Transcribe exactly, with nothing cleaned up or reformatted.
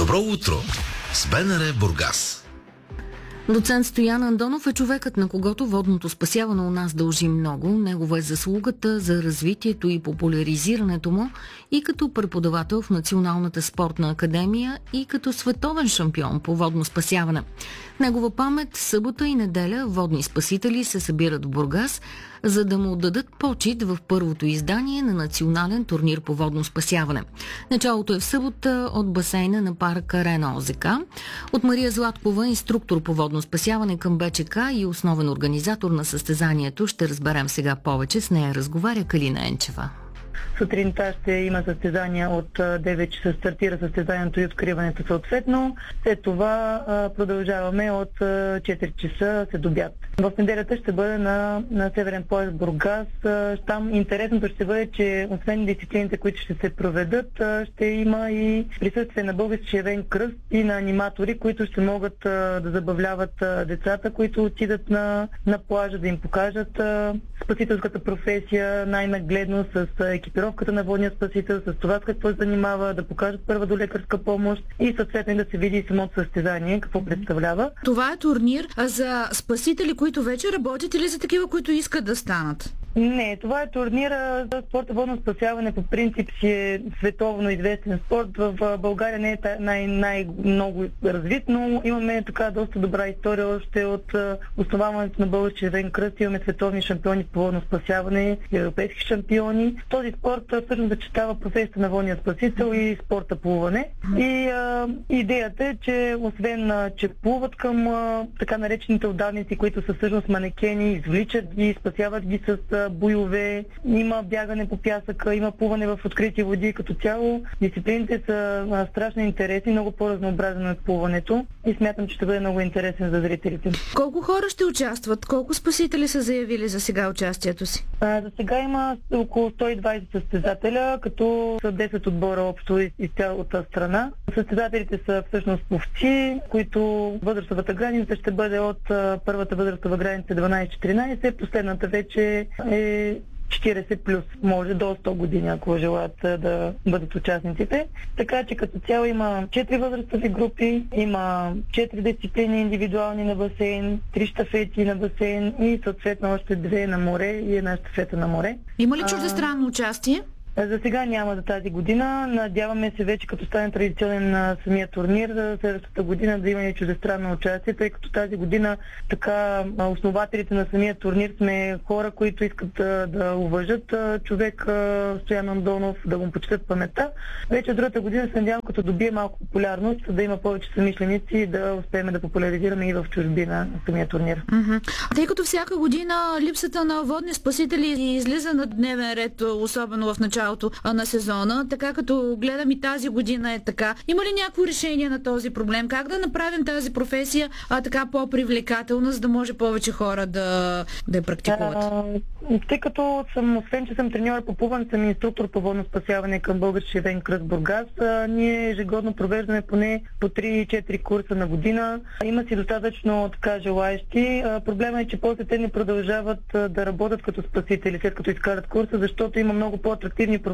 Добро утро с БНР Бургас. Доцент Стоян Андонов е човекът, на когото водното спасяване у нас дължи много. Негова е заслугата за развитието и популяризирането му и като преподавател в Националната спортна академия и като световен шампион по водно спасяване. В негова памет събота и неделя водни спасители се събират в Бургас, за да му отдадат почит в първото издание на национален турнир по водно спасяване. Началото е в събота от басейна на парк Арена ОЗК. От Мария Златкова, инструктор по водно спасяване към БЧК и основен организатор на състезанието, ще разберем сега повече. С нея разговаря Калина Енчева. Сутринта ще има състезания от девет часа, стартира състезанието и откриването съответно. След това а, продължаваме от четири часа след обяд. В неделята ще бъде на, на Северен пояс Бургас. Там интересното ще бъде, че освен дисциплините, които ще се проведат, ще има и присъствие на български червен кръст и на аниматори, които ще могат а, да забавляват а, децата, които отидат на, на плажа, да им покажат а, спасителската професия най-нагледно с екипировката на водния спасител, с това с какво се занимава, да покажат първа до лекарска помощ и съответно да се види и самото състезание, какво представлява. Това е турнир за спасители, които вече работят, или за такива, които искат да станат? Не, това е турнира за спорта водно спасяване. По принцип си е световно известен спорт. В България не е най- най-много развит, но имаме така доста добра история още от основаването на Български червен кръст. Имаме световни шампиони по водно спасяване, европейски шампиони. Този спорт всъщност зачитава професията на водния спасител и спорта плуване. И а, идеята е, че освен а, че плуват към а, така наречените отдавници, които са всъщност манекени, извличат ги, спасяват ги с буйове, има бягане по пясъка, има плуване в открити води. Като цяло дисциплините са а, страшно интересни, много по-разнообразно от плуването и смятам, че ще бъде много интересен за зрителите. Колко хора ще участват? Колко спасители са заявили за сега участието си? А, за сега има около сто и двадесет състезателя, като са десет отбора общо из цялата страна. Състезателите са всъщност пловци, които възрастовата граница ще бъде от а, първата възрастова граница дванадесет-четиринадесет, последната вече е четиридесет плюс, може до сто години, ако желаят да бъдат участниците. Така че като цяло има четири възрастови групи, има четири дисциплини индивидуални на басейн, три щафети на басейн и съответно още две на море и една щафета на море. Има ли чуждестранно участие? За сега няма за тази година. Надяваме се вече, като стане традиционен на самия турнир, за следващата година да има и чуждестранно участие, тъй като тази година така основателите на самия турнир сме хора, които искат да, да уважат човек Стоян Андонов, да го почитат паметта. Вече другата година се надявам, като добие малко популярност, да има повече самишленици и да успеем да популяризираме и в чужбина на самия турнир. Mm-hmm. Тъй като всяка година липсата на водни спасители излиза на дневен ред, особено в началото на сезона, така като гледам и тази година е така. Има ли някакво решение на този проблем? Как да направим тази професия а, така по-привлекателна, за да може повече хора да, да я практикуват? А, тъй като съм, освен че съм треньор по плуване, съм инструктор по водно спасяване към Български червен кръст Бургас, а, ние ежегодно провеждаме поне по три-четири курса на година. Има си достатъчно така желаещи. А, проблема е, че после те не продължават а, да работят като спасители, след като изкарат курса, защото има много по-атрактивни